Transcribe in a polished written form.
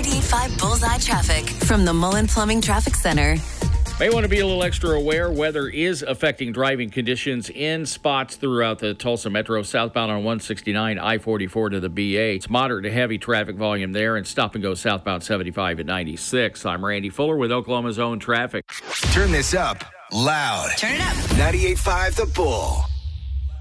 98.5 Bullseye Traffic from the Mullen Plumbing Traffic Center. May want to be a little extra aware. Weather is affecting driving conditions in spots throughout the Tulsa Metro. Southbound on 169, I-44 to the BA. It's moderate to heavy traffic volume there, and stop and go southbound 75 at 96. I'm Randy Fuller with Oklahoma's own traffic. Turn this up loud. Turn it up. 98.5 The Bull.